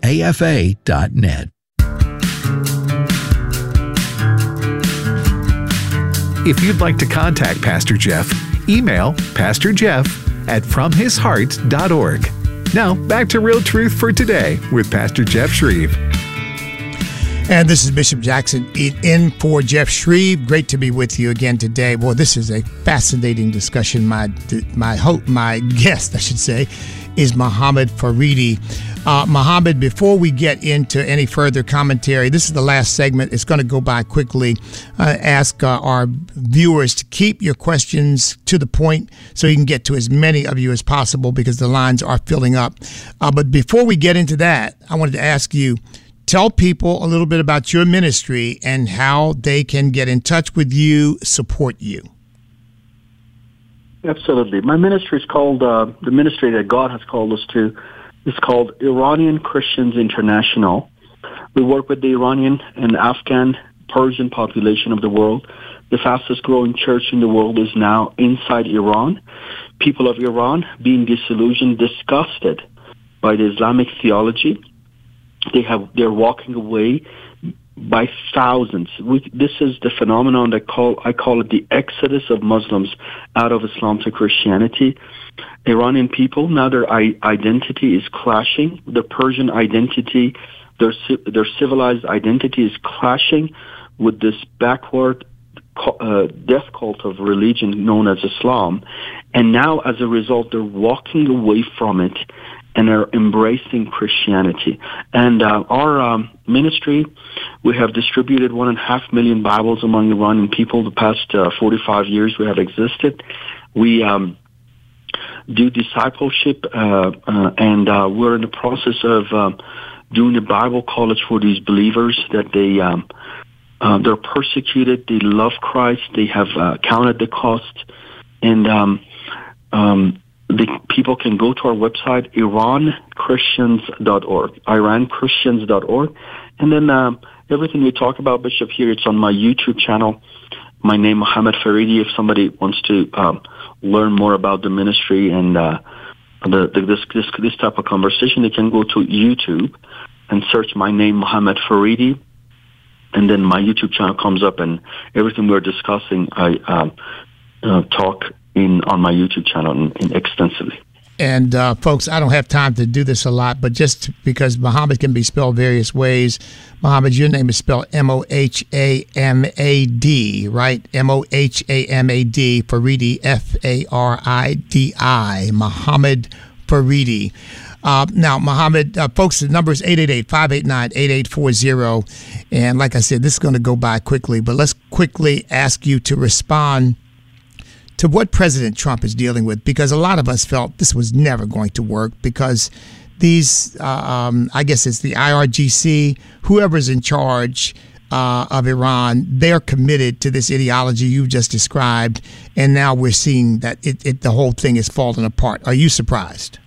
afa.net. If you'd like to contact Pastor Jeff, email pastorjeff@fromhisheart.org. Now, back to Real Truth for Today with Pastor Jeff Shreve. And this is Bishop Jackson in for Jeff Shreve. Great to be with you again today. Boy, this is a fascinating discussion. My guest, I should say, is Mohammed Faridi. Mohammed, before we get into any further commentary, this is the last segment. It's going to go by quickly. Ask our viewers to keep your questions to the point so you can get to as many of you as possible because the lines are filling up. But before we get into that, I wanted to ask you, tell people a little bit about your ministry and how they can get in touch with you, support you. Absolutely. My ministry is called, the ministry that God has called us to, is called Iranian Christians International. We work with the Iranian and Afghan, Persian population of the world. The fastest growing church in the world is now inside Iran. People of Iran being disillusioned, disgusted by the Islamic theology. They're walking away by thousands. This is the phenomenon that I call it the exodus of Muslims out of Islam to Christianity. Iranian people, now their identity is clashing. The Persian identity, their civilized identity is clashing with this backward death cult of religion known as Islam. And now, as a result, they're walking away from it and are embracing Christianity. And our ministry, we have distributed 1.5 million Bibles among Iranian people the past 45 years we have existed. We do discipleship, and we're in the process of doing a Bible college for these believers that they're persecuted, they love Christ, they have counted the cost, and the people can go to our website, iranchristians.org, iranchristians.org, and then everything we talk about, Bishop, here, it's on my YouTube channel. My name, Mohammed Faridi. If somebody wants to learn more about the ministry and this type of conversation, they can go to YouTube and search my name, Mohammed Faridi, and then my YouTube channel comes up, and everything we're discussing, I talk on my YouTube channel extensively. And folks, I don't have time to do this a lot, but just because Mohammed can be spelled various ways, Mohammed, your name is spelled M-O-H-A-M-A-D, right? M-O-H-A-M-A-D, Faridi, F-A-R-I-D-I, Mohammed Faridi. Now, Mohammed, folks, the number is 888-589-8840. And like I said, this is going to go by quickly, but let's quickly ask you to respond to what President Trump is dealing with, because a lot of us felt this was never going to work because these, I guess it's the IRGC, whoever's in charge of Iran, they're committed to this ideology you just described, and now we're seeing that the whole thing is falling apart. Are you surprised?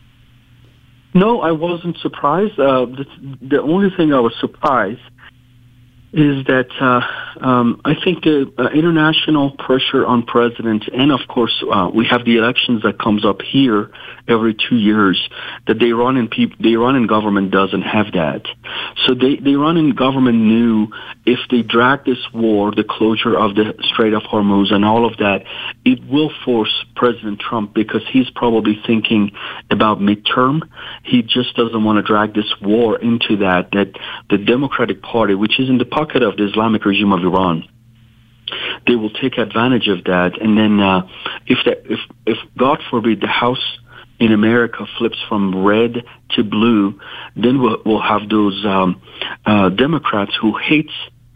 No, I wasn't surprised. The only thing I was surprised is that I think the international pressure on president, and of course we have the elections that comes up here every 2 years, that the Iranian government doesn't have that. So the Iranian government knew if they drag this war, the closure of the Strait of Hormuz and all of that, it will force President Trump, because he's probably thinking about midterm. He just doesn't want to drag this war into that the Democratic Party, which is in the pocket of the Islamic regime of Iran, they will take advantage of that. And then if God forbid the House in America flips from red to blue, then we'll have those Democrats who hate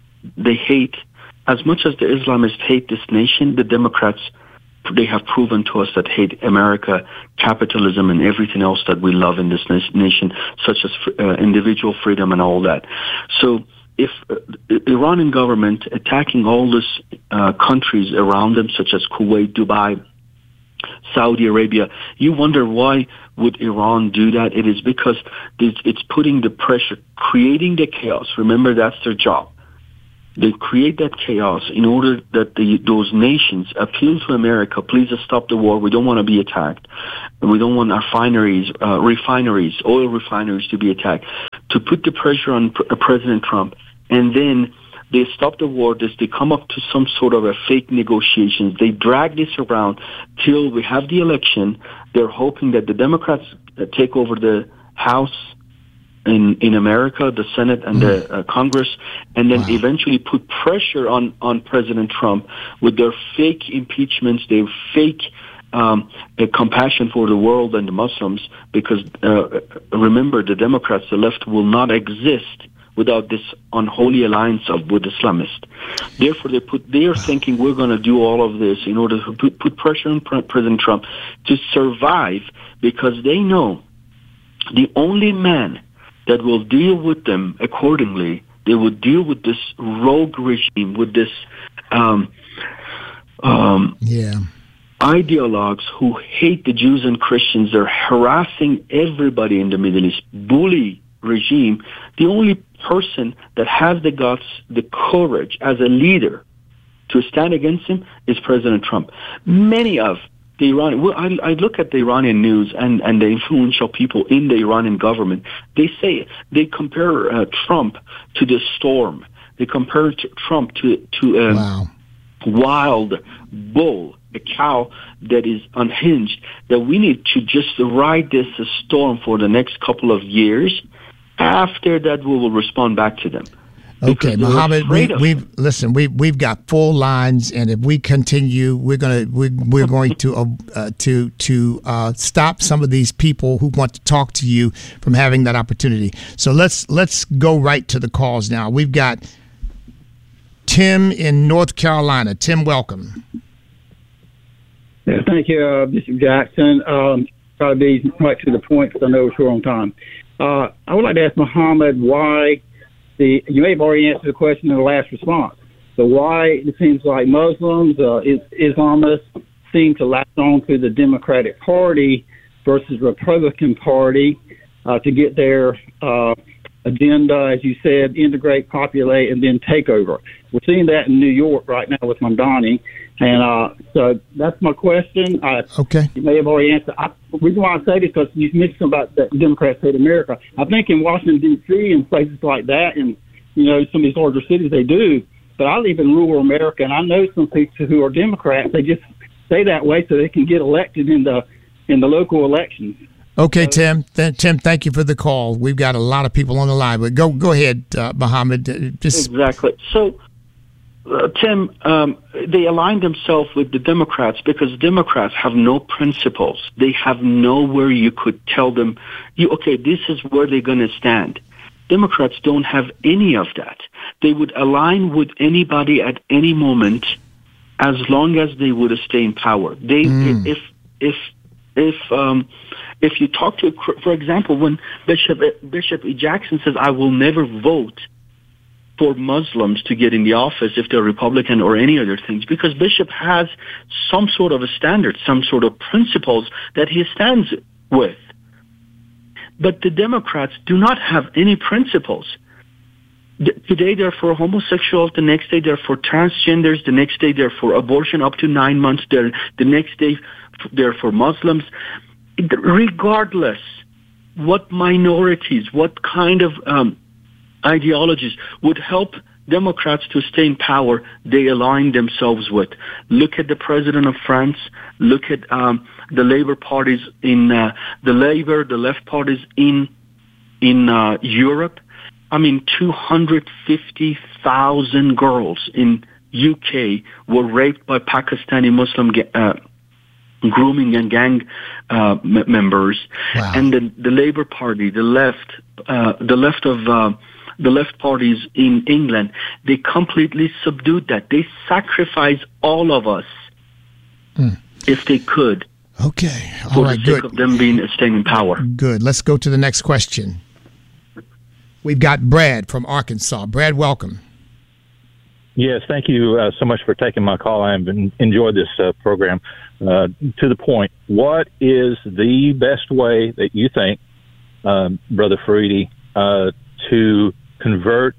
as much as the Islamists hate this nation. The Democrats, they have proven to us that hate America, capitalism, and everything else that we love in this nation, such as individual freedom and all that. So if the Iranian government attacking all these countries around them, such as Kuwait, Dubai, Saudi Arabia, you wonder why would Iran do that? It is because it's putting the pressure, creating the chaos. Remember, that's their job. They create that chaos in order that those nations appeal to America, please stop the war, we don't want to be attacked. We don't want our refineries, oil refineries to be attacked. to put the pressure on President Trump, and then they stop the war. They come up to some sort of a fake negotiations. They drag this around till we have the election. They're hoping that the Democrats take over the House in America, the Senate and the Congress, and then eventually put pressure on President Trump with their fake impeachments, their fake compassion for the world and the Muslims, because remember, the Democrats, the left, will not exist without this unholy alliance with Islamists. Therefore, they are thinking we're going to do all of this in order to put pressure on President Trump to survive, because they know the only man that will deal with them accordingly, they will deal with this rogue regime, with this ideologues who hate the Jews and Christians. They're harassing everybody in the Middle East, bully regime. The only person that has the guts, the courage as a leader to stand against him is President Trump. Many of the Iranian, I look at the Iranian news and the influential people in the Iranian government. They compare Trump to the storm. They compare Trump to a wild bull, a cow that is unhinged. That we need to just ride this storm for the next couple of years. After that, we will respond back to them. Okay, Mohammed, we've got full lines, and if we continue, we're going to stop some of these people who want to talk to you from having that opportunity. So let's go right to the calls now. We've got Tim in North Carolina. Tim, welcome. Yeah, thank you, Bishop Jackson. Try to be right to the point because I know we're short on time. I would like to ask Mohammed why. You may have already answered the question in the last response. So why it seems like Muslims, Islamists seem to latch on to the Democratic Party versus Republican Party to get their agenda, as you said, integrate, populate, and then take over. We're seeing that in New York right now with Mamdani. And so that's my question. Okay. You may have already answered. The reason why I say this is because you mentioned about the Democrats hate America. I think in Washington, D.C. and places like that, and, some of these larger cities, they do. But I live in rural America, and I know some people who are Democrats. They just stay that way so they can get elected in the local elections. Okay, Tim. Tim, thank you for the call. We've got a lot of people on the line, but go ahead, Mohammed. Exactly. So, Tim, they align themselves with the Democrats because Democrats have no principles. They have nowhere you could tell them, this is where they're going to stand. Democrats don't have any of that. They would align with anybody at any moment as long as they would stay in power. If you talk to, for example, when Bishop E. Jackson says, I will never vote for Muslims to get in the office if they're Republican or any other things, because Bishop has some sort of a standard, some sort of principles that he stands with. But the Democrats do not have any principles. Today they're for homosexuals, the next day they're for transgenders, the next day they're for abortion up to 9 months, the next day they're for Muslims. Regardless what minorities, what kind of ideologies would help Democrats to stay in power, they align themselves with. Look at the president of France. Look at the Labour parties in the left parties in Europe. I mean, 250,000 girls in UK were raped by Pakistani Muslim grooming and gang members. Wow. And the Labour Party, the left parties in England, they completely subdued that. They sacrificed all of us if they could. Okay. All for right, the sake good. of them staying in power. Good. Let's go to the next question. We've got Brad from Arkansas. Brad, welcome. Yes, thank you so much for taking my call. I have enjoyed this program. To the point, what is the best way that you think, Brother Faridi, to convert?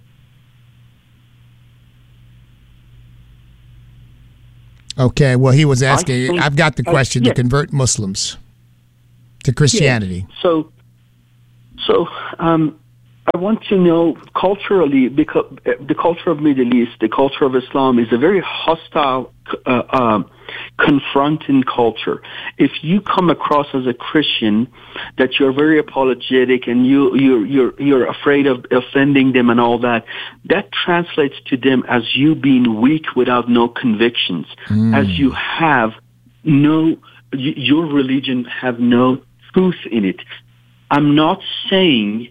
Okay, well, he was asking, I've got the question, to convert Muslims to Christianity. Yeah. So I want to know culturally, because the culture of Middle East, the culture of Islam is a very hostile, confronting culture. If you come across as a Christian that you're very apologetic and you're afraid of offending them and all that, that translates to them as you being weak without no convictions, as you have your religion have no truth in it. I'm not saying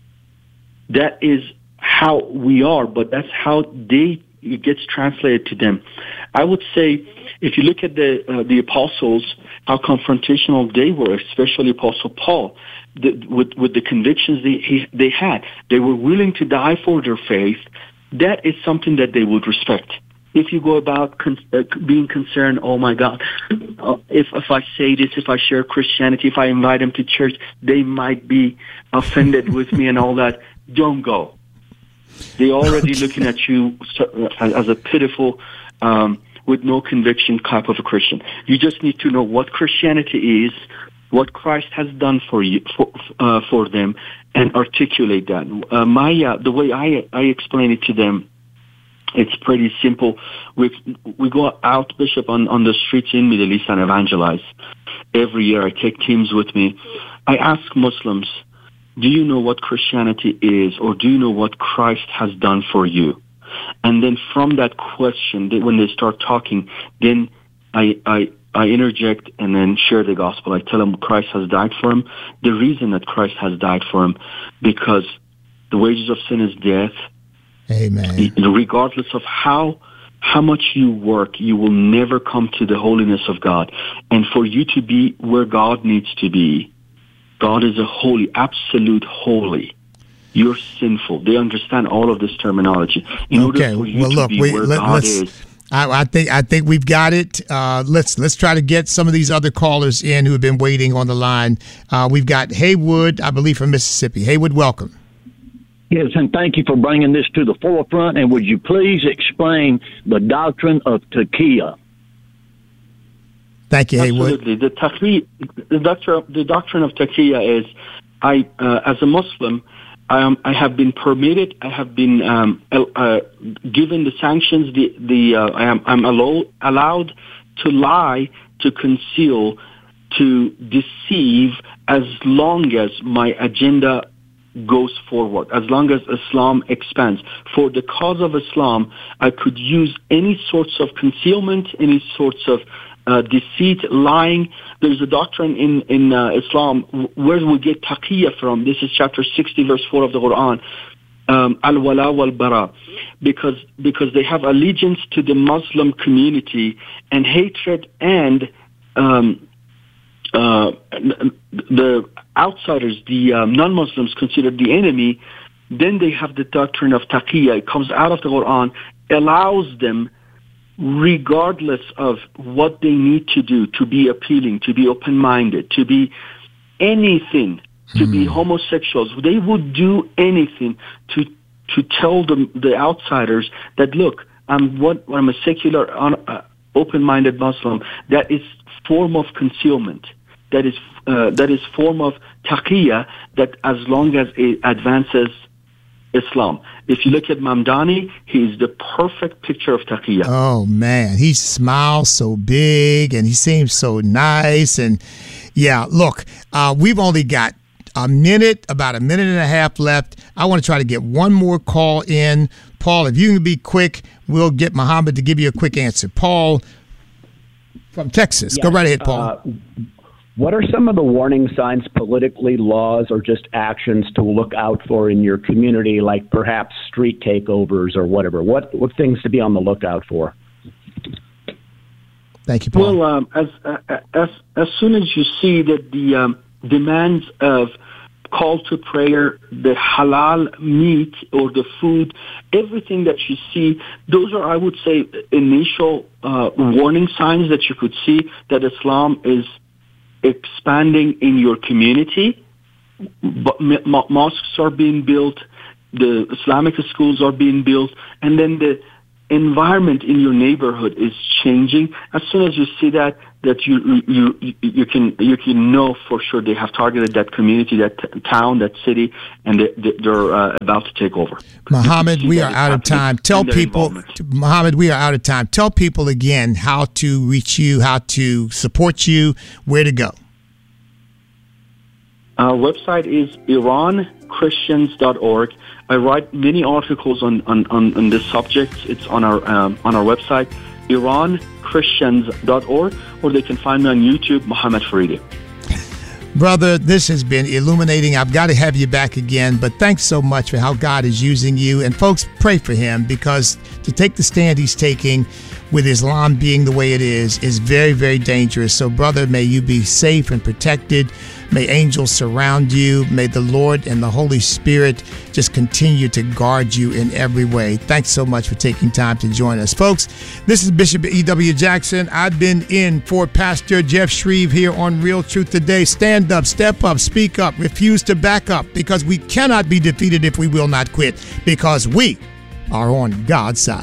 that is how we are, but that's how it gets translated to them. I would say, if you look at the apostles, how confrontational they were, especially Apostle Paul, with the convictions they had. They were willing to die for their faith. That is something that they would respect. If you go about being concerned, oh my God, if I say this, if I share Christianity, if I invite them to church, they might be offended with me and all that. Don't go. They're already looking at you as a pitiful, with no conviction type of a Christian. You just need to know what Christianity is, what Christ has done for you, for them, and articulate that. The way I explain it to them, it's pretty simple. We go out, Bishop, on the streets in Middle East and evangelize. Every year I take teams with me. I ask Muslims, do you know what Christianity is, or do you know what Christ has done for you? And then from that question, when they start talking, then I interject and then share the gospel. I tell them Christ has died for him. The reason that Christ has died for him, because the wages of sin is death. Amen. Regardless of how much you work, you will never come to the holiness of God. And for you to be where God needs to be, God is a holy, absolute holy. You're sinful. They understand all of this terminology. In order for you to be where God is. I think we've got it. Let's try to get some of these other callers in who have been waiting on the line. We've got Haywood, I believe, from Mississippi. Haywood, welcome. Yes, and thank you for bringing this to the forefront. And would you please explain the doctrine of taqiyya? Thank you, Haywood. Absolutely. The doctrine of taqiyya is, as a Muslim, I have been permitted. I have been given the sanctions. I'm allowed to lie, to conceal, to deceive, as long as my agenda goes forward, as long as Islam expands. For the cause of Islam, I could use any sorts of concealment, any sorts of deceit, lying. There's a doctrine in Islam where we get taqiyya from. This is chapter 60, verse 4 of the Quran. Al-wala wal-bara, because they have allegiance to the Muslim community and hatred and the outsiders, the non-Muslims considered the enemy. Then they have the doctrine of taqiyya. It comes out of the Quran, allows them, regardless of what they need to do, to be appealing, to be open-minded, to be anything, to be homosexuals. They would do anything to tell the outsiders that, look, I'm a secular, open-minded Muslim. That is form of concealment. That is form of taqiyya, that as long as it advances Islam. If you look at Mamdani, he's the perfect picture of taqiyya. Oh, man. He smiles so big, and he seems so nice. And, yeah, look, we've only got about a minute and a half left. I want to try to get one more call in. Paul, if you can be quick, we'll get Muhammad to give you a quick answer. Paul from Texas. Yes. Go right ahead, Paul. What are some of the warning signs politically, laws, or just actions to look out for in your community, like perhaps street takeovers or whatever? What things to be on the lookout for? Thank you, Paul. Well, as soon as you see that the demands of call to prayer, the halal meat or the food, everything that you see, those are, I would say, initial warning signs that you could see that Islam is expanding in your community. Mosques are being built, the Islamic schools are being built, and then environment in your neighborhood is changing. As soon as you see that you can know for sure they have targeted that community, that town, that city, and they're about to take over. Muhammad, we are out of time. Tell people, Muhammad, we are out of time. Tell people again how to reach you, how to support you, where to go. Our website is IranChristians.org. I write many articles on this subject. It's on our website, IranChristians.org, or they can find me on YouTube, Muhammad Faridi. Brother, this has been illuminating. I've got to have you back again, but thanks so much for how God is using you. And folks, pray for him, because to take the stand he's taking with Islam being the way it is very, very dangerous. So, brother, may you be safe and protected. May angels surround you. May the Lord and the Holy Spirit just continue to guard you in every way. Thanks so much for taking time to join us. Folks, this is Bishop E.W. Jackson. I've been in for Pastor Jeff Shreve here on Real Truth Today. Stand up, step up, speak up, refuse to back up, because we cannot be defeated if we will not quit, because we are on God's side.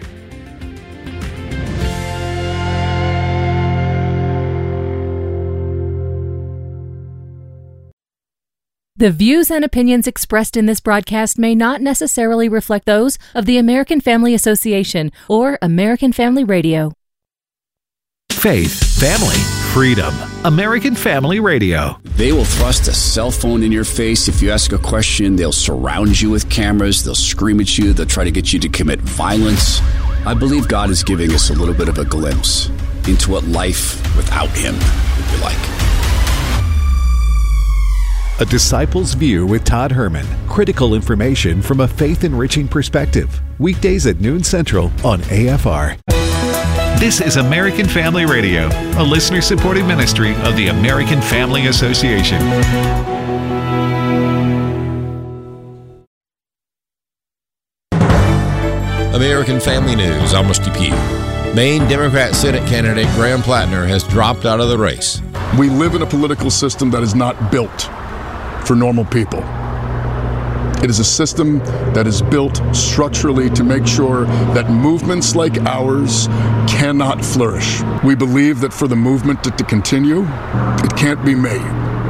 The views and opinions expressed in this broadcast may not necessarily reflect those of the American Family Association or American Family Radio. Faith, family, freedom. American Family Radio. They will thrust a cell phone in your face if you ask a question. They'll surround you with cameras. They'll scream at you. They'll try to get you to commit violence. I believe God is giving us a little bit of a glimpse into what life without Him would be like. A Disciple's View with Todd Herman. Critical information from a faith-enriching perspective. Weekdays at noon Central on AFR. This is American Family Radio, a listener-supported ministry of the American Family Association. American Family News, I'm Rusty Pugh. Maine Democrat Senate candidate Graham Plattner has dropped out of the race. We live in a political system that is not built for normal people. It is a system that is built structurally to make sure that movements like ours cannot flourish. We believe that for the movement to continue, it can't be made.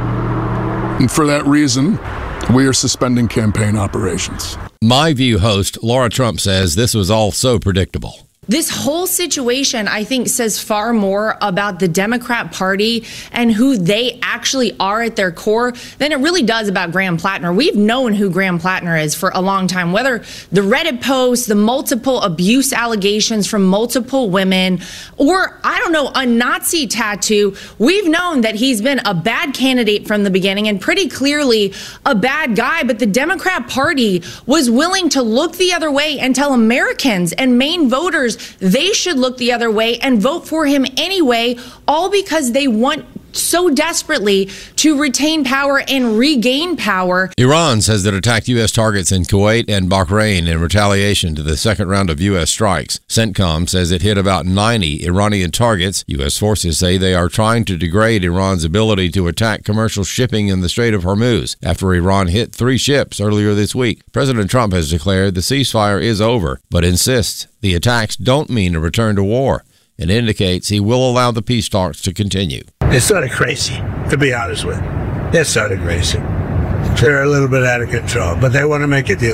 And for that reason, we are suspending campaign operations. My View host Laura Trump says this was all so predictable. This whole situation, I think, says far more about the Democrat Party and who they actually are at their core than it really does about Graham Plattner. We've known who Graham Plattner is for a long time, whether the Reddit posts, the multiple abuse allegations from multiple women, or, I don't know, a Nazi tattoo. We've known that he's been a bad candidate from the beginning and pretty clearly a bad guy. But the Democrat Party was willing to look the other way and tell Americans and Maine voters they should look the other way and vote for him anyway, all because they want so desperately to retain power and regain power. Iran says it attacked U.S. targets in Kuwait and Bahrain in retaliation to the second round of U.S. strikes. CENTCOM says it hit about 90 Iranian targets. U.S. forces say they are trying to degrade Iran's ability to attack commercial shipping in the Strait of Hormuz after Iran hit 3 ships earlier this week. President Trump has declared the ceasefire is over, but insists the attacks don't mean a return to war. It indicates he will allow the peace talks to continue. It's sort of crazy, to be honest with you. They're sort of crazy. They're a little bit out of control, but they want to make a deal.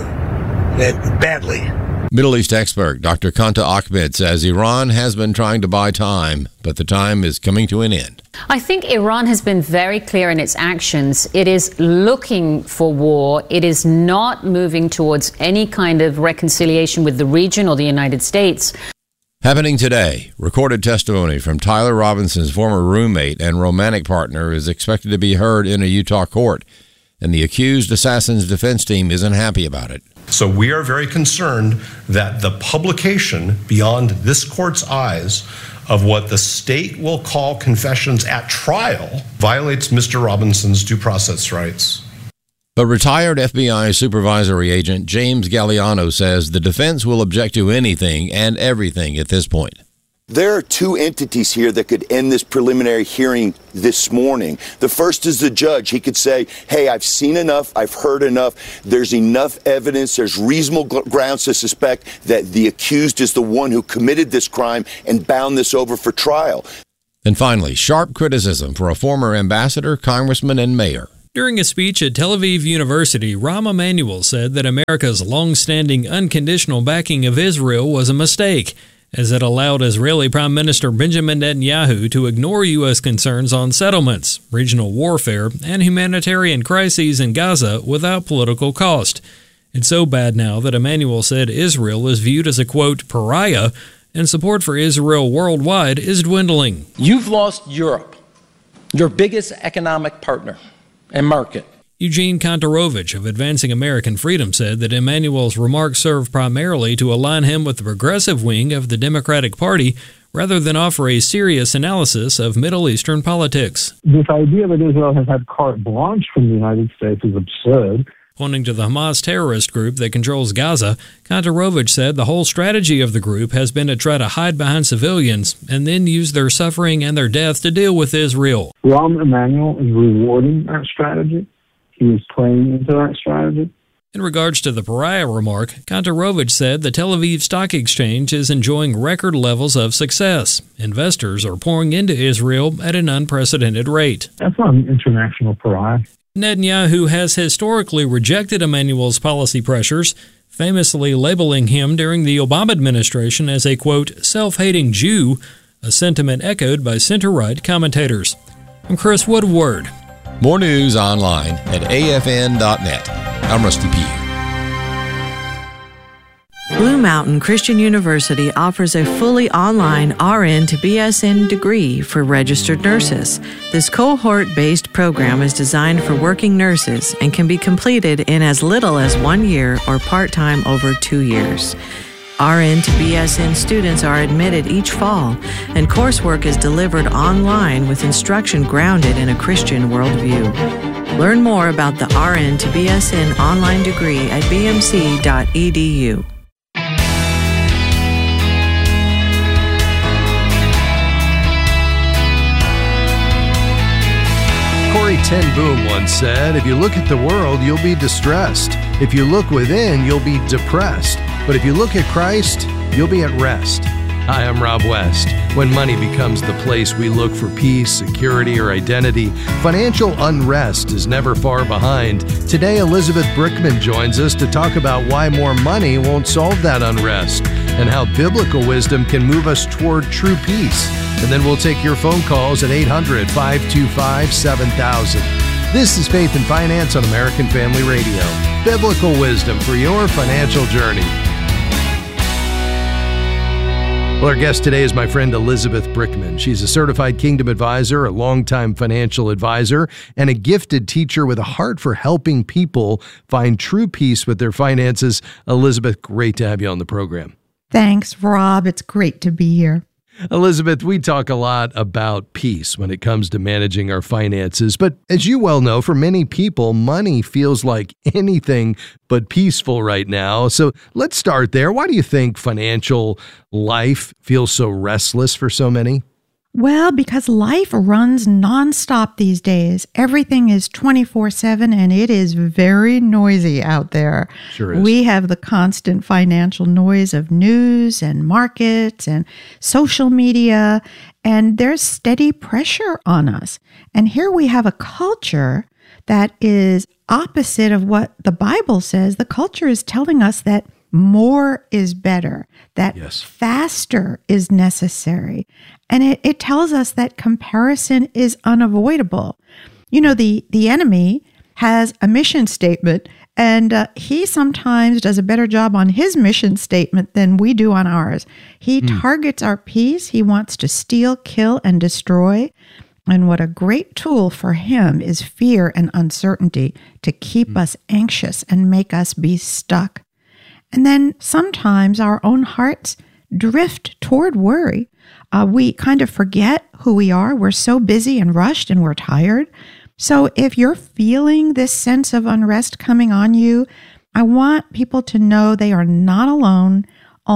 Badly. Middle East expert Dr. Kanta Ahmed says Iran has been trying to buy time, but the time is coming to an end. I think Iran has been very clear in its actions. It is looking for war. It is not moving towards any kind of reconciliation with the region or the United States. Happening today, recorded testimony from Tyler Robinson's former roommate and romantic partner is expected to be heard in a Utah court, and the accused assassin's defense team isn't happy about it. So we are very concerned that the publication beyond this court's eyes of what the state will call confessions at trial violates Mr. Robinson's due process rights. But retired FBI supervisory agent James Galliano says the defense will object to anything and everything at this point. There are two entities here that could end this preliminary hearing this morning. The first is the judge. He could say, hey, I've seen enough. I've heard enough. There's enough evidence. There's reasonable grounds to suspect that the accused is the one who committed this crime and bound this over for trial. And finally, sharp criticism for a former ambassador, congressman, and mayor. During a speech at Tel Aviv University, Rahm Emanuel said that America's long-standing unconditional backing of Israel was a mistake, as it allowed Israeli Prime Minister Benjamin Netanyahu to ignore U.S. concerns on settlements, regional warfare, and humanitarian crises in Gaza without political cost. It's so bad now that Emanuel said Israel is viewed as a, quote, pariah, and support for Israel worldwide is dwindling. You've lost Europe, your biggest economic partner and market. Eugene Kontorovich of Advancing American Freedom said that Emanuel's remarks served primarily to align him with the progressive wing of the Democratic Party rather than offer a serious analysis of Middle Eastern politics. This idea that Israel has had carte blanche from the United States is absurd. Pointing to the Hamas terrorist group that controls Gaza, Kontorovich said the whole strategy of the group has been to try to hide behind civilians and then use their suffering and their death to deal with Israel. Rahm Emanuel is rewarding that strategy. He is playing into that strategy. In regards to the pariah remark, Kontorovich said the Tel Aviv Stock Exchange is enjoying record levels of success. Investors are pouring into Israel at an unprecedented rate. That's not an international pariah. Netanyahu has historically rejected Emanuel's policy pressures, famously labeling him during the Obama administration as a, quote, self-hating Jew, a sentiment echoed by center-right commentators. I'm Chris Woodward. More news online at afn.net. I'm Rusty Pugh. Blue Mountain Christian University offers a fully online RN to BSN degree for registered nurses. This cohort-based program is designed for working nurses and can be completed in as little as 1 year or part-time over 2 years. RN to BSN students are admitted each fall, and coursework is delivered online with instruction grounded in a Christian worldview. Learn more about the RN to BSN online degree at bmc.edu. Corrie ten Boom once said, if you look at the world, you'll be distressed. If you look within, you'll be depressed. But if you look at Christ, you'll be at rest. Hi, I'm Rob West. When money becomes the place we look for peace, security, or identity, financial unrest is never far behind. Today, Elizabeth Brickman joins us to talk about why more money won't solve that unrest and how biblical wisdom can move us toward true peace. And then we'll take your phone calls at 800-525-7000. This is Faith and Finance on American Family Radio. Biblical wisdom for your financial journey. Well, our guest today is my friend Elizabeth Brickman. She's a certified Kingdom advisor, a longtime financial advisor, and a gifted teacher with a heart for helping people find true peace with their finances. Elizabeth, great to have you on the program. Thanks, Rob. It's great to be here. Elizabeth, we talk a lot about peace when it comes to managing our finances, but as you well know, for many people, money feels like anything but peaceful right now. So let's start there. Why do you think financial life feels so restless for so many? Well, because life runs nonstop these days. Everything is 24/7 and it is very noisy out there. Sure is. We have the constant financial noise of news and markets and social media, and there's steady pressure on us. And here we have a culture that is opposite of what the Bible says. The culture is telling us that more is better, that faster is necessary. And it tells us that comparison is unavoidable. You know, the enemy has a mission statement, and he sometimes does a better job on his mission statement than we do on ours. He targets our peace. He wants to steal, kill, and destroy. And what a great tool for him is fear and uncertainty to keep us anxious and make us be stuck. And then sometimes our own hearts drift toward worry. We kind of forget who we are. We're so busy and rushed and we're tired. So if you're feeling this sense of unrest coming on you, I want people to know they are not alone. Almost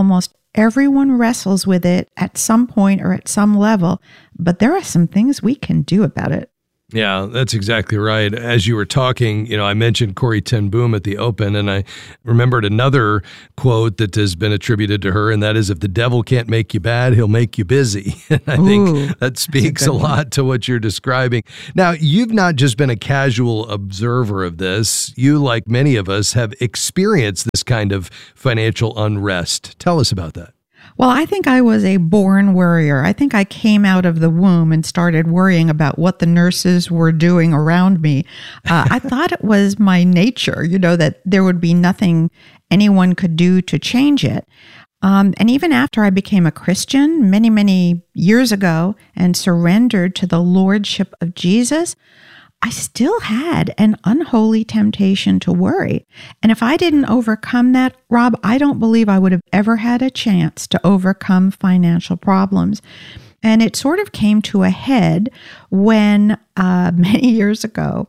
Everyone wrestles with it at some point or at some level, but there are some things we can do about it. Yeah, that's exactly right. As you were talking, I mentioned Corrie ten Boom at the open, and I remembered another quote that has been attributed to her, and that is, if the devil can't make you bad, he'll make you busy. And I think that speaks a lot to what you're describing. Now, you've not just been a casual observer of this. You, like many of us, have experienced this kind of financial unrest. Tell us about that. Well, I think I was a born worrier. I think I came out of the womb and started worrying about what the nurses were doing around me. I thought it was my nature, that there would be nothing anyone could do to change it. And even after I became a Christian many, many years ago and surrendered to the lordship of Jesus, I still had an unholy temptation to worry. And if I didn't overcome that, Rob, I don't believe I would have ever had a chance to overcome financial problems. And it sort of came to a head when many years ago,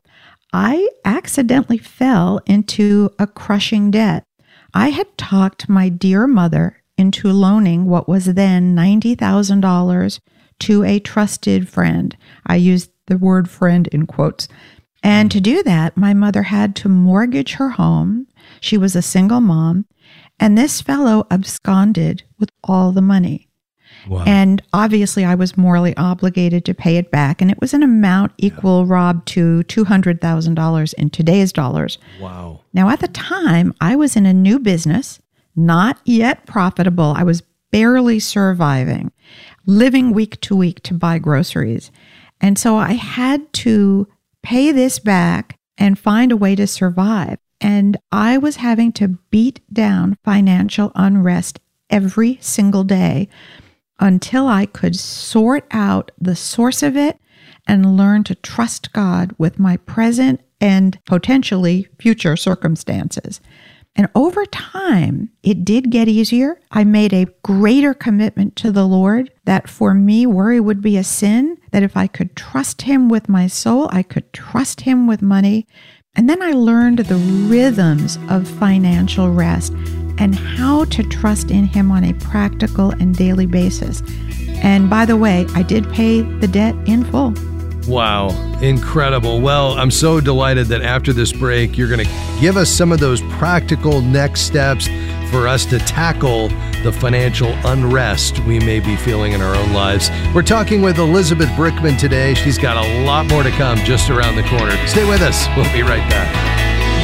I accidentally fell into a crushing debt. I had talked my dear mother into loaning what was then $90,000 to a trusted friend. I used the word friend in quotes. And to do that, my mother had to mortgage her home. She was a single mom. And this fellow absconded with all the money. Wow. And obviously, I was morally obligated to pay it back. And it was an amount equal, Rob, to $200,000 in today's dollars. Wow. Now, at the time, I was in a new business, not yet profitable. I was barely surviving, living week to week to buy groceries. And so I had to pay this back and find a way to survive. And I was having to beat down financial unrest every single day until I could sort out the source of it and learn to trust God with my present and potentially future circumstances. And over time, it did get easier. I made a greater commitment to the Lord that for me, worry would be a sin, that if I could trust Him with my soul, I could trust Him with money. And then I learned the rhythms of financial rest and how to trust in Him on a practical and daily basis. And by the way, I did pay the debt in full. Wow, incredible. Well, I'm so delighted that after this break, you're going to give us some of those practical next steps for us to tackle the financial unrest we may be feeling in our own lives. We're talking with Elizabeth Brickman today. She's got a lot more to come just around the corner. Stay with us. We'll be right back.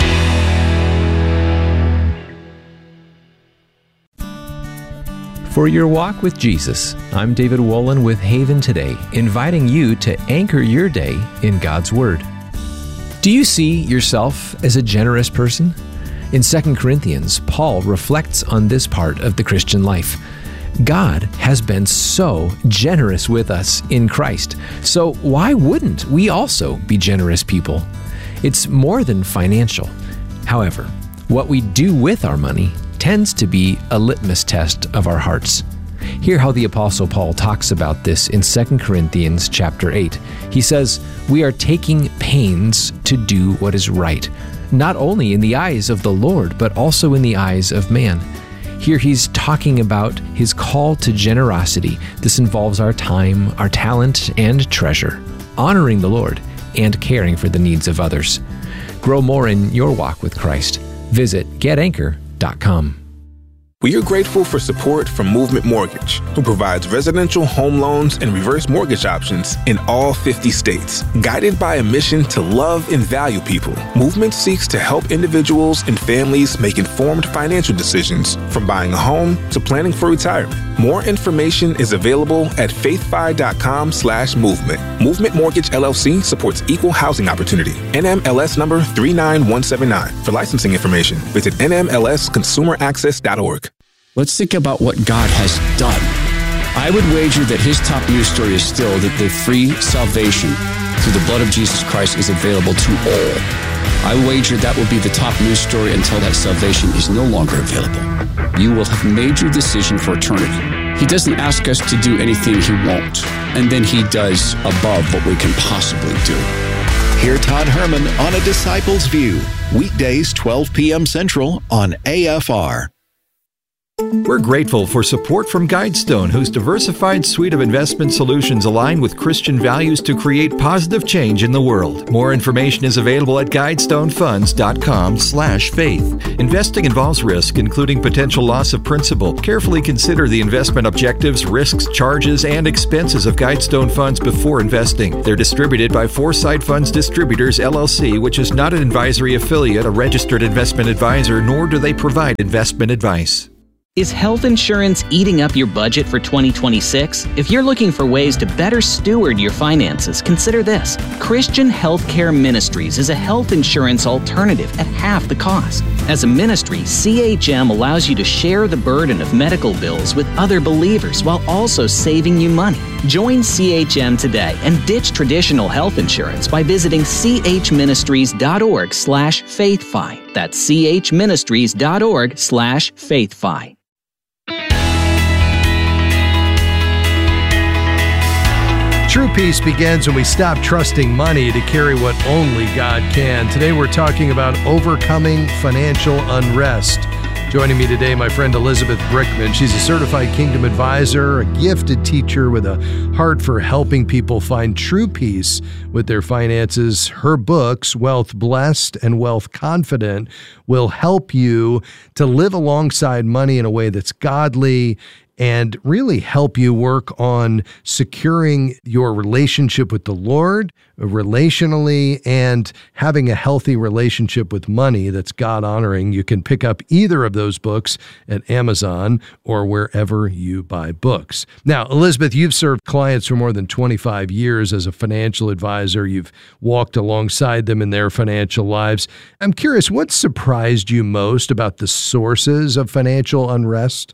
For your walk with Jesus, I'm David Wolin with Haven Today, inviting you to anchor your day in God's Word. Do you see yourself as a generous person? In 2 Corinthians, Paul reflects on this part of the Christian life. God has been so generous with us in Christ, so why wouldn't we also be generous people? It's more than financial. However, what we do with our money tends to be a litmus test of our hearts. Hear how the Apostle Paul talks about this in 2 Corinthians chapter 8. He says, "We are taking pains to do what is right, not only in the eyes of the Lord, but also in the eyes of man." Here he's talking about his call to generosity. This involves our time, our talent, and treasure, honoring the Lord and caring for the needs of others. Grow more in your walk with Christ. Visit GetAnchor.com. We are grateful for support from Movement Mortgage, who provides residential home loans and reverse mortgage options in all 50 states. Guided by a mission to love and value people, Movement seeks to help individuals and families make informed financial decisions, from buying a home to planning for retirement. More information is available at faithfi.com/movement. Movement Mortgage LLC supports equal housing opportunity. NMLS number 39179. For licensing information, visit nmlsconsumeraccess.org. Let's think about what God has done. I would wager that his top news story is still that the free salvation through the blood of Jesus Christ is available to all. I wager that will be the top news story until that salvation is no longer available. You will have made your decision for eternity. He doesn't ask us to do anything he won't, and then he does above what we can possibly do. Hear Todd Herman on A Disciple's View, weekdays 12 p.m. Central on AFR. We're grateful for support from Guidestone, whose diversified suite of investment solutions align with Christian values to create positive change in the world. More information is available at guidestonefunds.com/faith. Investing involves risk, including potential loss of principal. Carefully consider the investment objectives, risks, charges, and expenses of Guidestone funds before investing. They're distributed by Foresight Funds Distributors, LLC, which is not an advisory affiliate, a registered investment advisor, nor do they provide investment advice. Is health insurance eating up your budget for 2026? If you're looking for ways to better steward your finances, consider this. Christian Healthcare Ministries is a health insurance alternative at half the cost. As a ministry, CHM allows you to share the burden of medical bills with other believers while also saving you money. Join CHM today and ditch traditional health insurance by visiting chministries.org/faithfi. That's chministries.org/faithfi. True peace begins when we stop trusting money to carry what only God can. Today we're talking about overcoming financial unrest. Joining me today, my friend Elizabeth Brickman. She's a certified Kingdom advisor, a gifted teacher with a heart for helping people find true peace with their finances. Her books, Wealth Blessed and Wealth Confident, will help you to live alongside money in a way that's godly and really help you work on securing your relationship with the Lord relationally and having a healthy relationship with money that's God-honoring. You can pick up either of those books at Amazon or wherever you buy books. Now, Elizabeth, you've served clients for more than 25 years as a financial advisor. You've walked alongside them in their financial lives. I'm curious, what surprised you most about the sources of financial unrest?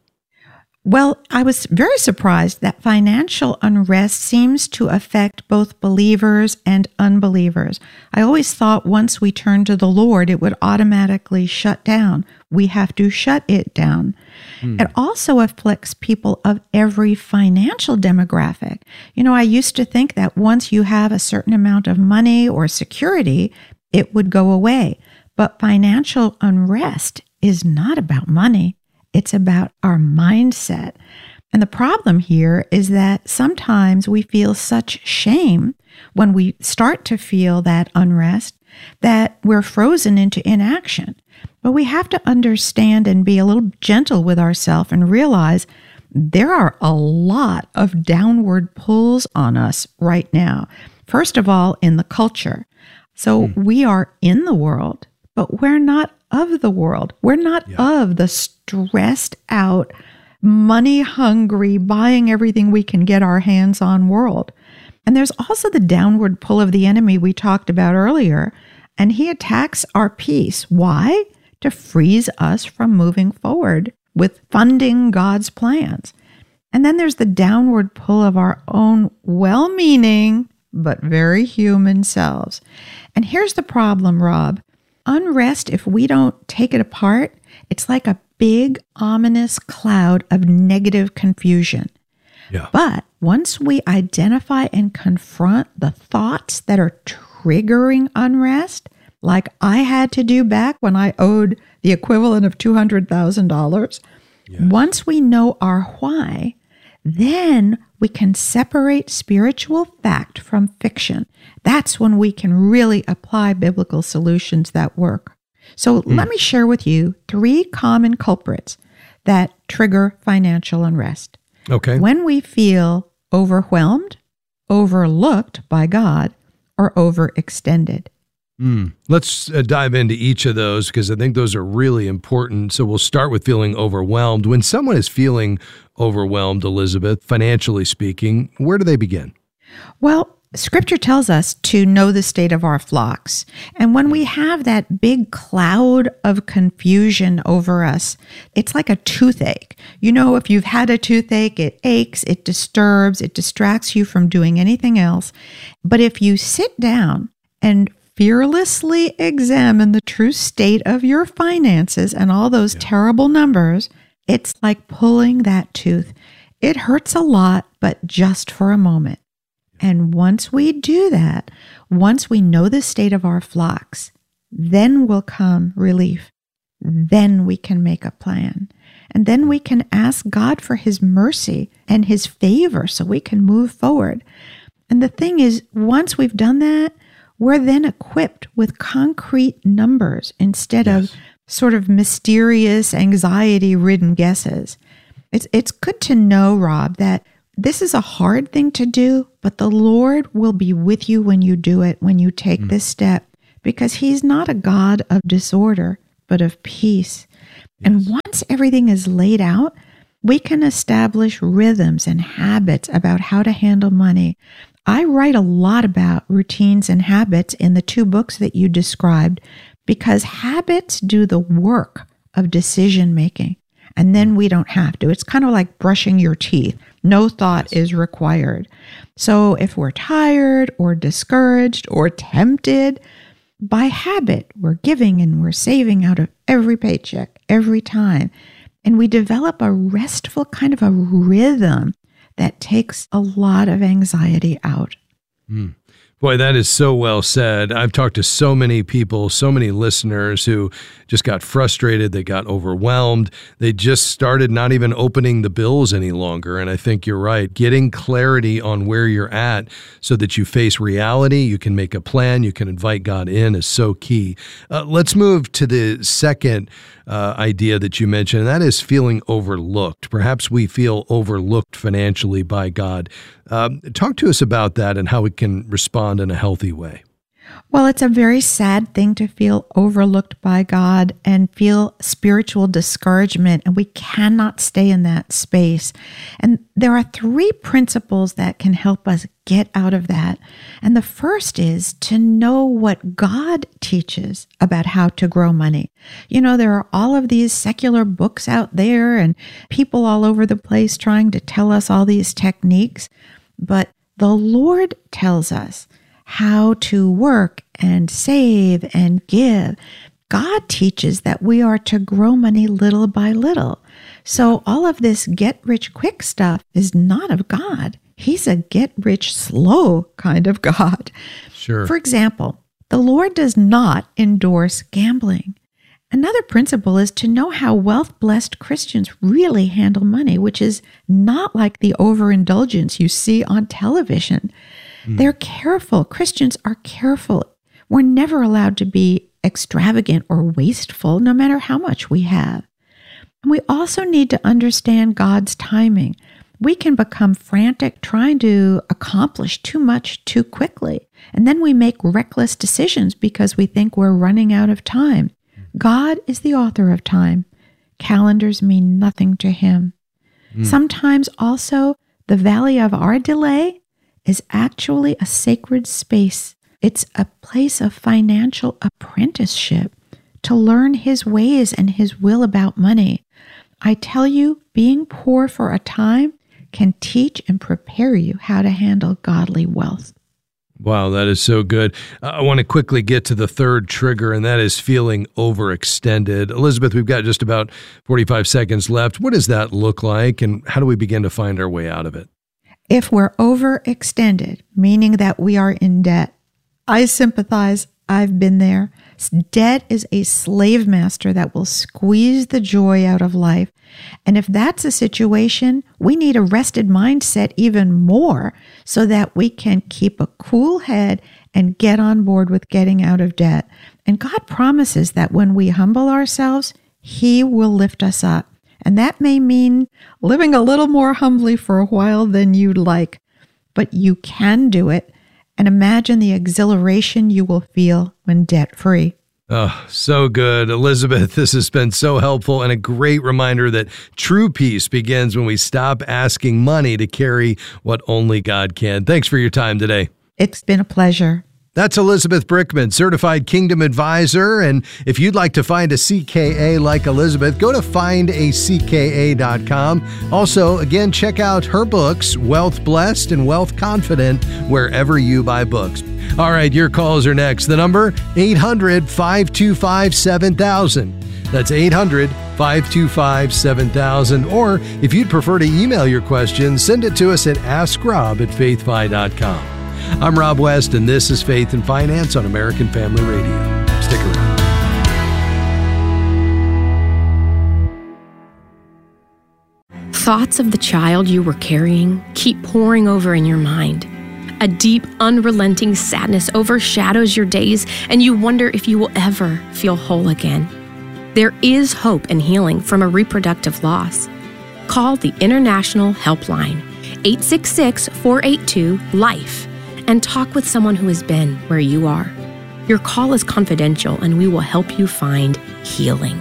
Well, I was very surprised that financial unrest seems to affect both believers and unbelievers. I always thought once we turn to the Lord, it would automatically shut down. We have to shut it down. It also afflicts people of every financial demographic. You know, I used to think that once you have a certain amount of money or security, it would go away. But financial unrest is not about money. It's about our mindset. And the problem here is that sometimes we feel such shame when we start to feel that unrest that we're frozen into inaction. But we have to understand and be a little gentle with ourselves and realize there are a lot of downward pulls on us right now. First of all, in the culture. So we are in the world, but we're not of the world. We're not of the stressed out, money hungry, buying everything we can get our hands on world. And there's also the downward pull of the enemy we talked about earlier. And he attacks our peace. Why? To freeze us from moving forward with funding God's plans. And then there's the downward pull of our own well-meaning, but very human selves. And here's the problem, Rob. Unrest, if we don't take it apart, it's like a big, ominous cloud of negative confusion. Yeah. But once we identify and confront the thoughts that are triggering unrest, like I had to do back when I owed the equivalent of $200,000, once we know our why, then we can separate spiritual fact from fiction. That's when we can really apply biblical solutions that work. So let me share with you 3 common culprits that trigger financial unrest. Okay. When we feel overwhelmed, overlooked by God, or overextended. Let's dive into each of those because I think those are really important. So we'll start with feeling overwhelmed. When someone is feeling overwhelmed, Elizabeth, financially speaking, where do they begin? Well, Scripture tells us to know the state of our flocks. And when we have that big cloud of confusion over us, it's like a toothache. You know, if you've had a toothache, it aches, it disturbs, it distracts you from doing anything else. But if you sit down and fearlessly examine the true state of your finances and all those terrible numbers, it's like pulling that tooth. It hurts a lot, but just for a moment. And once we do that, once we know the state of our flocks, then will come relief. Then we can make a plan. And then we can ask God for his mercy and his favor so we can move forward. And the thing is, once we've done that, we're then equipped with concrete numbers instead of sort of mysterious, anxiety-ridden guesses. It's good to know, Rob, that this is a hard thing to do, but the Lord will be with you when you do it, when you take this step, because he's not a God of disorder, but of peace. And once everything is laid out, we can establish rhythms and habits about how to handle money. I write a lot about routines and habits in the 2 books that you described, because habits do the work of decision making. And then we don't have to. It's kind of like brushing your teeth. No thought is required. So if we're tired or discouraged or tempted, by habit, we're giving and we're saving out of every paycheck, every time. And we develop a restful kind of a rhythm that takes a lot of anxiety out. Boy, that is so well said. I've talked to so many people, so many listeners who just got frustrated. They got overwhelmed. They just started not even opening the bills any longer. And I think you're right. Getting clarity on where you're at so that you face reality, you can make a plan, you can invite God in is so key. Let's move to the second idea that you mentioned, and that is feeling overlooked. Perhaps we feel overlooked financially by God. Talk to us about that and how we can respond in a healthy way. Well, it's a very sad thing to feel overlooked by God and feel spiritual discouragement, and we cannot stay in that space. And there are 3 principles that can help us get out of that. And the first is to know what God teaches about how to grow money. You know, there are all of these secular books out there and people all over the place trying to tell us all these techniques, but the Lord tells us how to work and save and give. God teaches that we are to grow money little by little. So all of this get-rich-quick stuff is not of God. He's a get-rich-slow kind of God. Sure. For example, the Lord does not endorse gambling. Another principle is to know how wealth-blessed Christians really handle money, which is not like the overindulgence you see on television. They're careful. Christians are careful. We're never allowed to be extravagant or wasteful, no matter how much we have. And we also need to understand God's timing. We can become frantic trying to accomplish too much too quickly. And then we make reckless decisions because we think we're running out of time. God is the author of time. Calendars mean nothing to him. Sometimes also the valley of our delay is actually a sacred space. It's a place of financial apprenticeship to learn his ways and his will about money. I tell you, being poor for a time can teach and prepare you how to handle godly wealth. Wow, that is so good. I want to quickly get to the third trigger, and that is feeling overextended. Elizabeth, we've got just about 45 seconds left. What does that look like, and how do we begin to find our way out of it? If we're overextended, meaning that we are in debt, I sympathize. I've been there. Debt is a slave master that will squeeze the joy out of life. And if that's a situation, we need a rested mindset even more so that we can keep a cool head and get on board with getting out of debt. And God promises that when we humble ourselves, he will lift us up. And that may mean living a little more humbly for a while than you'd like, but you can do it. And imagine the exhilaration you will feel when debt-free. Oh, so good. Elizabeth, this has been so helpful and a great reminder that true peace begins when we stop asking money to carry what only God can. Thanks for your time today. It's been a pleasure. That's Elizabeth Brickman, Certified Kingdom Advisor. And if you'd like to find a CKA like Elizabeth, go to findacka.com. Also, again, check out her books, Wealth Blessed and Wealth Confident, wherever you buy books. All right, your calls are next. The number, 800-525-7000. That's 800-525-7000. Or if you'd prefer to email your questions, send it to us at askrob@faithfi.com. I'm Rob West, and this is Faith and Finance on American Family Radio. Stick around. thoughts of the child you were carrying keep pouring over in your mind. A deep, unrelenting sadness overshadows your days, and you wonder if you will ever feel whole again. There is hope and healing from a reproductive loss. Call the International Helpline, 866-482-LIFE, and talk with someone who has been where you are. Your call is confidential, and we will help you find healing.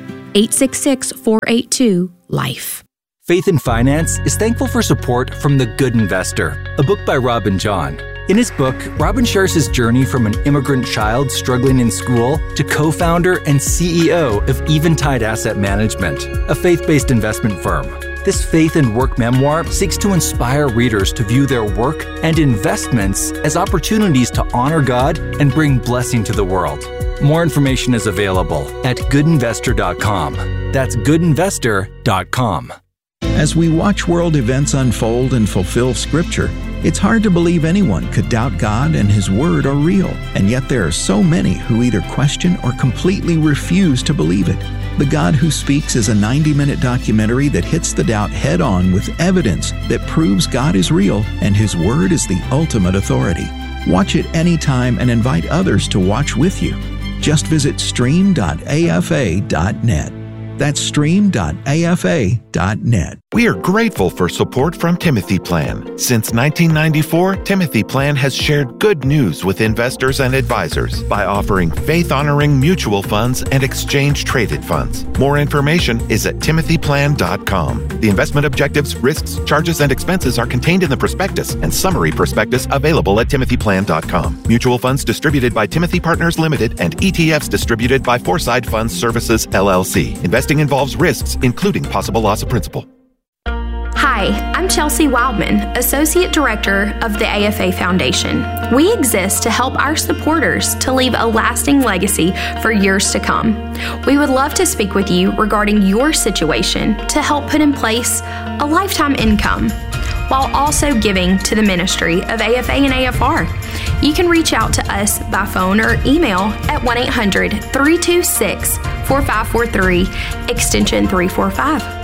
866-482-LIFE. Faith in Finance is thankful for support from The Good Investor, a book by Robin John. In his book, Robin shares his journey from an immigrant child struggling in school to co-founder and CEO of Eventide Asset Management, a faith-based investment firm. This faith and work memoir seeks to inspire readers to view their work and investments as opportunities to honor God and bring blessing to the world. More information is available at goodinvestor.com. That's goodinvestor.com. As we watch world events unfold and fulfill Scripture, it's hard to believe anyone could doubt God and His Word are real, and yet there are so many who either question or completely refuse to believe it. The God Who Speaks is a 90-minute documentary that hits the doubt head-on with evidence that proves God is real and His Word is the ultimate authority. Watch it anytime and invite others to watch with you. Just visit stream.afa.net. That's stream.afa.net. We are grateful for support from Timothy Plan. Since 1994, Timothy Plan has shared good news with investors and advisors by offering faith-honoring mutual funds and exchange-traded funds. More information is at timothyplan.com. The investment objectives, risks, charges, and expenses are contained in the prospectus and summary prospectus available at timothyplan.com. Mutual funds distributed by Timothy Partners Limited and ETFs distributed by Foreside Funds Services, LLC. Investing involves risks, including possible loss of principal. Hi, I'm Chelsea Wildman, Associate Director of the AFA Foundation. We exist to help our supporters to leave a lasting legacy for years to come. We would love to speak with you regarding your situation to help put in place a lifetime income while also giving to the ministry of AFA and AFR. You can reach out to us by phone or email at 1-800-326-4543, extension 345.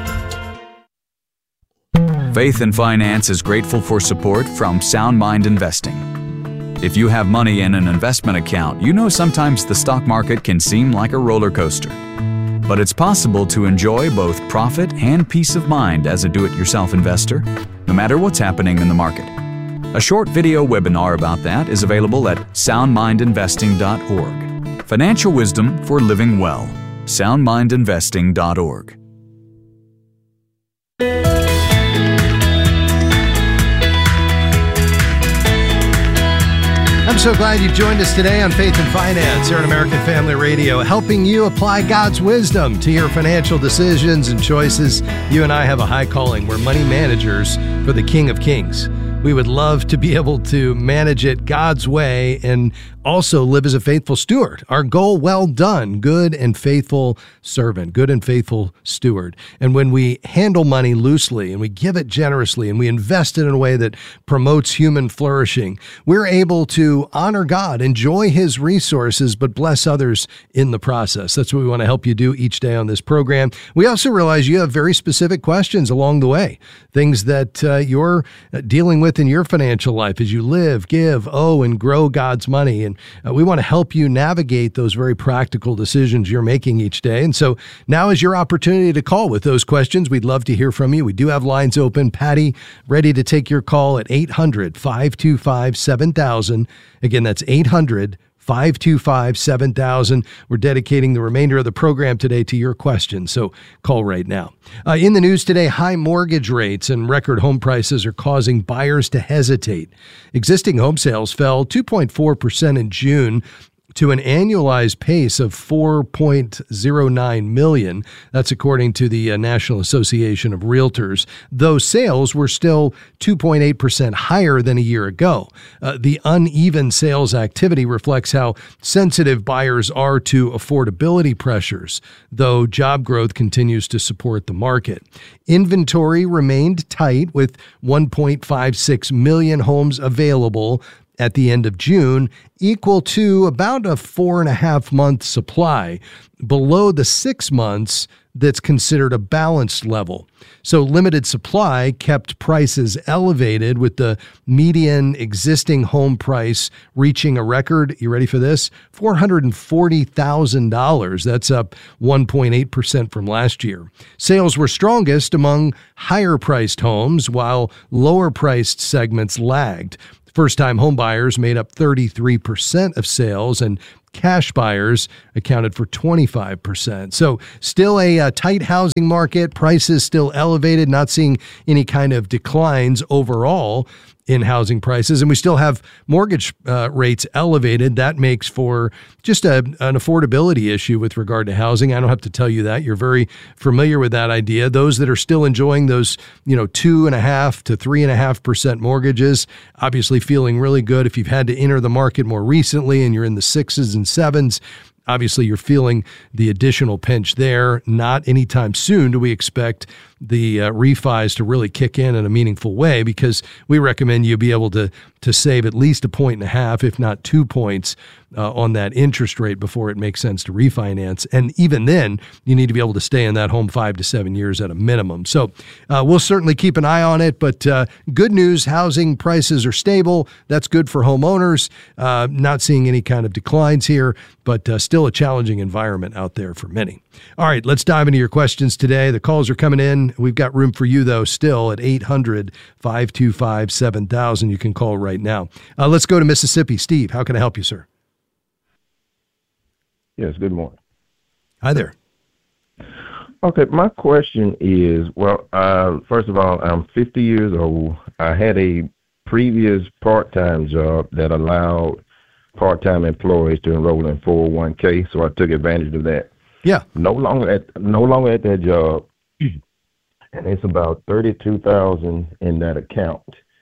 Faith in Finance is grateful for support from Sound Mind Investing. If you have money in an investment account, you know sometimes the stock market can seem like a roller coaster. But it's possible to enjoy both profit and peace of mind as a do-it-yourself investor, no matter what's happening in the market. A short video webinar about that is available at soundmindinvesting.org. Financial wisdom for living well. soundmindinvesting.org. I'm so glad you've joined us today on Faith and Finance here on American Family Radio, helping you apply God's wisdom to your financial decisions and choices. You and I have a high calling. We're money managers for the King of Kings. We would love to be able to manage it God's way and also live as a faithful steward. Our goal, well done, good and faithful servant, good and faithful steward. And when we handle money loosely and we give it generously and we invest it in a way that promotes human flourishing, we're able to honor God, enjoy His resources, but bless others in the process. That's what we want to help you do each day on this program. We also realize you have very specific questions along the way, things that you're dealing with in your financial life as you live, give, owe, and grow God's money. And we want to help you navigate those very practical decisions you're making each day. And so now is your opportunity to call with those questions. We'd love to hear from you. We do have lines open. Patty, ready to take your call at 800-525-7000. Again, that's 800-525-7000. We're dedicating the remainder of the program today to your questions, so call right now. In the news today, high mortgage rates and record home prices are causing buyers to hesitate. Existing home sales fell 2.4% in June to an annualized pace of 4.09 million. That's according to the National Association of Realtors, though sales were still 2.8% higher than a year ago. The uneven sales activity reflects how sensitive buyers are to affordability pressures, though job growth continues to support the market. Inventory remained tight with 1.56 million homes available at the end of June, equal to about a 4.5 month supply, below the 6 months that's considered a balanced level. So limited supply kept prices elevated, with the median existing home price reaching a record, you ready for this, $440,000. That's up 1.8% from last year. Sales were strongest among higher priced homes, while lower priced segments lagged. First-time home buyers made up 33% of sales, and cash buyers accounted for 25%. So still a tight housing market, prices still elevated, not seeing any kind of declines overall in housing prices. And we still have mortgage rates elevated. That makes for just an affordability issue with regard to housing. I don't have to tell you that. You're very familiar with that idea. Those that are still enjoying those, 2.5% to 3.5% mortgages, obviously feeling really good. If you've had to enter the market more recently and you're in the 6s and 7s, obviously you're feeling the additional pinch there. Not anytime soon do we expect the refis to really kick in a meaningful way, because we recommend you be able to save at least 1.5 points, if not 2 points, on that interest rate before it makes sense to refinance. And even then, you need to be able to stay in that home 5 to 7 years at a minimum. So we'll certainly keep an eye on it. But good news, housing prices are stable. That's good for homeowners. Not seeing any kind of declines here, but still a challenging environment out there for many. All right, let's dive into your questions today. The calls are coming in. We've got room for you, though, still at 800-525-7000. You can call right now. Let's go to Mississippi. Steve, how can I help you, sir? Yes, good morning. Hi there. Okay, my question is, first of all, I'm 50 years old. I had a previous part-time job that allowed part-time employees to enroll in 401k, so I took advantage of that. Yeah. No longer at that job, and it's about $32,000 in that account.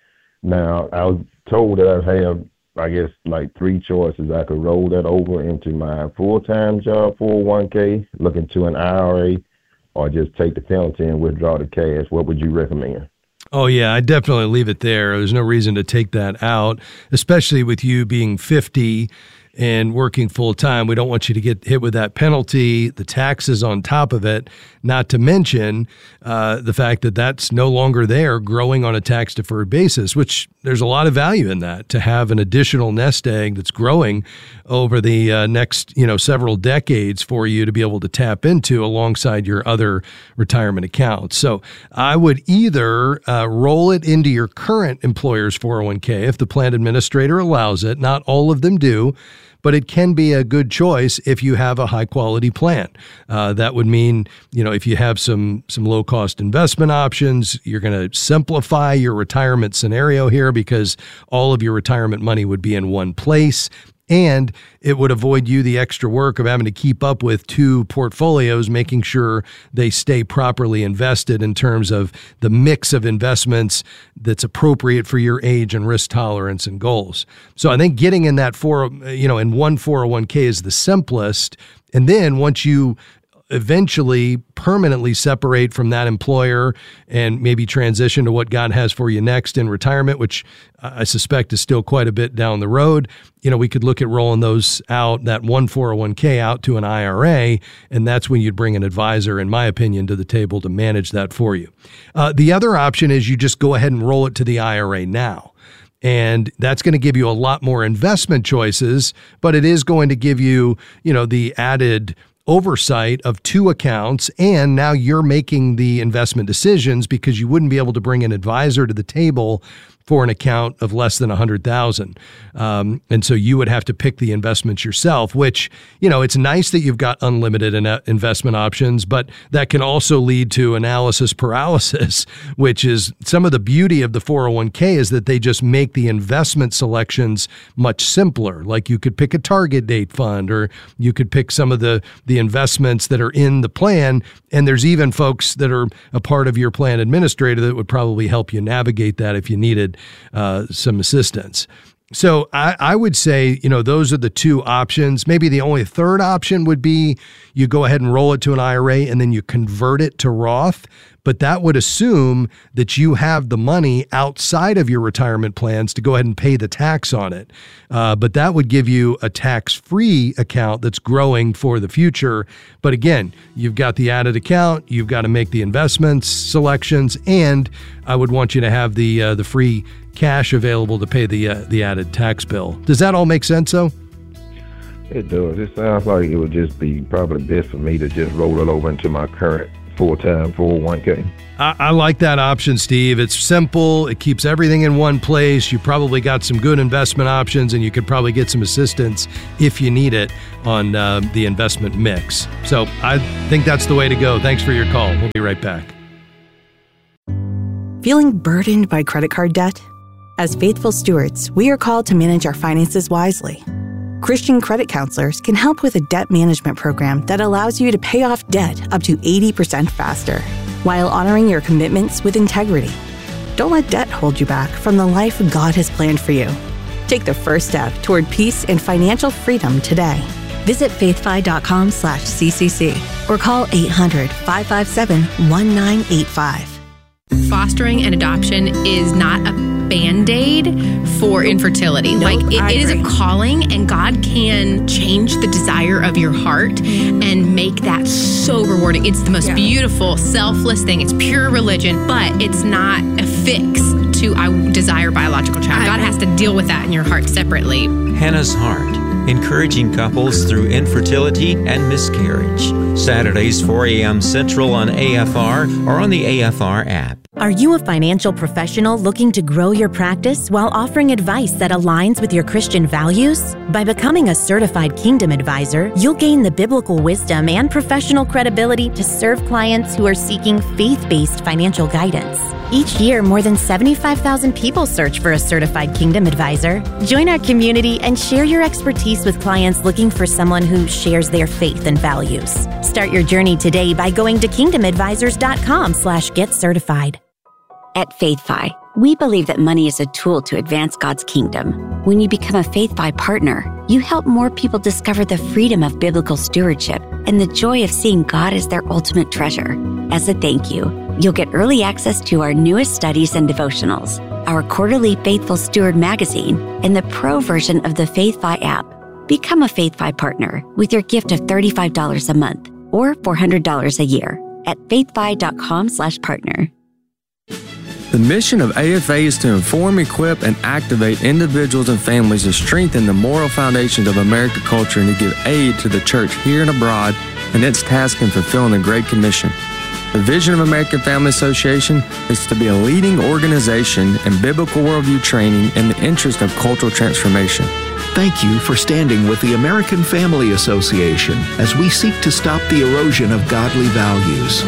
Now, I was told that I have, I guess, like 3 choices. I could roll that over into my full-time job 401k, look into an IRA, or just take the penalty and withdraw the cash. What would you recommend? Oh, yeah, I'd definitely leave it there. There's no reason to take that out, especially with you being 50 and working full time. We don't want you to get hit with that penalty, the taxes on top of it, not to mention the fact that that's no longer there growing on a tax deferred basis, which there's a lot of value in that, to have an additional nest egg that's growing over the next, several decades for you to be able to tap into alongside your other retirement accounts. So I would either roll it into your current employer's 401k if the plan administrator allows it. Not all of them do, but it can be a good choice if you have a high quality plan. That would mean, if you have some low cost investment options, you're going to simplify your retirement scenario here, because all of your retirement money would be in one place. And it would avoid you the extra work of having to keep up with 2 portfolios, making sure they stay properly invested in terms of the mix of investments that's appropriate for your age and risk tolerance and goals. So I think getting in that in one 401k is the simplest. And then once you eventually permanently separate from that employer and maybe transition to what God has for you next in retirement, which I suspect is still quite a bit down the road, we could look at rolling those out, that one 401k out to an IRA, and that's when you'd bring an advisor, in my opinion, to the table to manage that for you. The other option is you just go ahead and roll it to the IRA now. And that's going to give you a lot more investment choices, but it is going to give you, the added oversight of 2 accounts, and now you're making the investment decisions, because you wouldn't be able to bring an advisor to the table for an account of less than $100,000. And so you would have to pick the investments yourself, which, it's nice that you've got unlimited investment options, but that can also lead to analysis paralysis, which is some of the beauty of the 401k is that they just make the investment selections much simpler. Like you could pick a target date fund, or you could pick some of the investments that are in the plan. And there's even folks that are a part of your plan administrator that would probably help you navigate that if you needed some assistance. So I would say, those are the two options. Maybe the only third option would be you go ahead and roll it to an IRA and then you convert it to Roth. But that would assume that you have the money outside of your retirement plans to go ahead and pay the tax on it. But that would give you a tax-free account that's growing for the future. But again, you've got the added account, you've got to make the investments selections, and I would want you to have the free cash available to pay the added tax bill. Does that all make sense, though? It does. It sounds like it would just be probably best for me to just roll it over into my current full-time 401k. I like that option, Steve. It's simple. It keeps everything in one place. You probably got some good investment options, and you could probably get some assistance if you need it on the investment mix. So I think that's the way to go. Thanks for your call. We'll be right back. Feeling burdened by credit card debt? As faithful stewards, we are called to manage our finances wisely. Christian credit counselors can help with a debt management program that allows you to pay off debt up to 80% faster, while honoring your commitments with integrity. Don't let debt hold you back from the life God has planned for you. Take the first step toward peace and financial freedom today. Visit faithfi.com/CCC or call 800-557-1985. Fostering and adoption is not a Band-Aid for infertility. It is a calling, and God can change the desire of your heart and make that so rewarding. It's the most beautiful, selfless thing. It's pure religion, but it's not a fix to I desire biological child. God has to deal with that in your heart separately. Hannah's Heart, encouraging couples through infertility and miscarriage. Saturdays, 4 a.m. Central on AFR or on the AFR app. Are you a financial professional looking to grow your practice while offering advice that aligns with your Christian values? By becoming a certified Kingdom Advisor, you'll gain the biblical wisdom and professional credibility to serve clients who are seeking faith-based financial guidance. Each year, more than 75,000 people search for a certified Kingdom Advisor. Join our community and share your expertise with clients looking for someone who shares their faith and values. Start your journey today by going to kingdomadvisors.com/get-certified. At FaithFi, we believe that money is a tool to advance God's kingdom. When you become a FaithFi partner, you help more people discover the freedom of biblical stewardship and the joy of seeing God as their ultimate treasure. As a thank you, you'll get early access to our newest studies and devotionals, our quarterly Faithful Steward magazine, and the pro version of the FaithFi app. Become a FaithFi partner with your gift of $35 a month or $400 a year at faithfi.com/partner. The mission of AFA is to inform, equip, and activate individuals and families to strengthen the moral foundations of American culture and to give aid to the church here and abroad in its task in fulfilling the Great Commission. The vision of American Family Association is to be a leading organization in biblical worldview training in the interest of cultural transformation. Thank you for standing with the American Family Association as we seek to stop the erosion of godly values.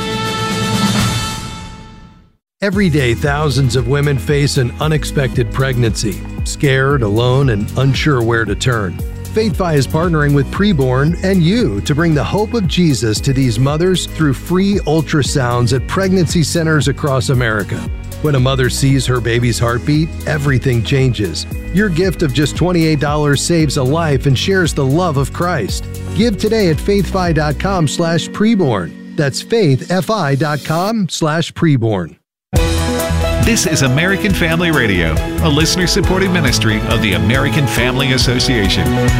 Every day, thousands of women face an unexpected pregnancy, scared, alone, and unsure where to turn. FaithFi is partnering with Preborn and you to bring the hope of Jesus to these mothers through free ultrasounds at pregnancy centers across America. When a mother sees her baby's heartbeat, everything changes. Your gift of just $28 saves a life and shares the love of Christ. Give today at faithfi.com/preborn. That's faithfi.com/preborn. This is American Family Radio, a listener-supported ministry of the American Family Association.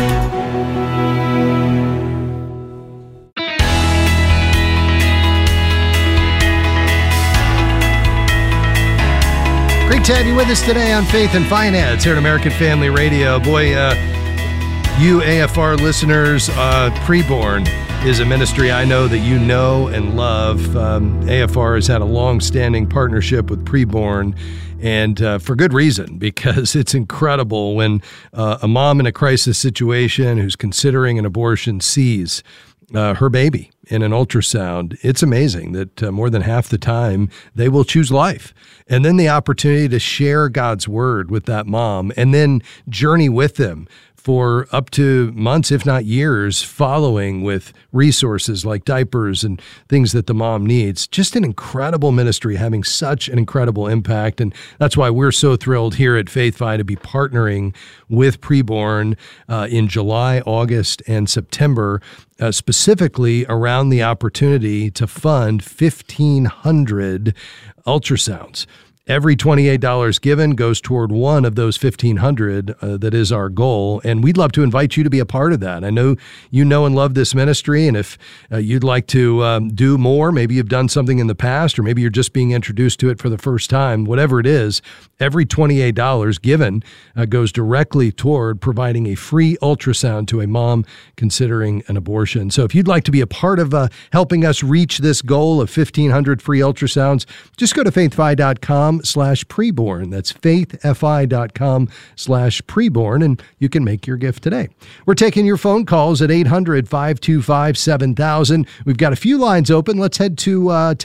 Great to have you with us today on Faith and Finance here at American Family Radio. Boy, you AFR listeners, Preborn is a ministry I know that you know and love. AFR has had a long-standing partnership with Preborn, and for good reason, because it's incredible when a mom in a crisis situation who's considering an abortion sees her baby in an ultrasound. It's amazing that more than half the time they will choose life. And then the opportunity to share God's word with that mom and then journey with them for up to months, if not years, following with resources like diapers and things that the mom needs. Just an incredible ministry having such an incredible impact. And that's why we're so thrilled here at FaithFi to be partnering with Preborn in July, August, and September, specifically around the opportunity to fund 1,500 ultrasounds. Every $28 given goes toward one of those 1,500. That is our goal. And we'd love to invite you to be a part of that. I know you know and love this ministry. And if you'd like to do more, maybe you've done something in the past, or maybe you're just being introduced to it for the first time, whatever it is, every $28 given goes directly toward providing a free ultrasound to a mom considering an abortion. So if you'd like to be a part of helping us reach this goal of 1,500 free ultrasounds, just go to faithfi.com/preborn. That's faithfi.com/preborn, and you can make your gift today. We're taking your phone calls at 800-525-7000. We've got a few lines open. Let's head to